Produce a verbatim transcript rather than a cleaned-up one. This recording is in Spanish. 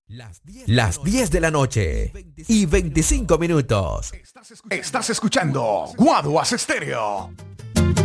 Las diez de la noche y veinticinco minutos. Estás escuchando Guaduas Estéreo.